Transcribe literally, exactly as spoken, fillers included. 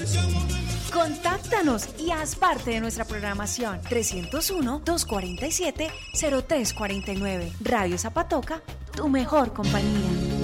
Contáctanos y haz parte de nuestra programación. tres cero uno, dos cuatro siete, cero tres cuatro nueve. Radio Zapatoca, tu mejor compañía.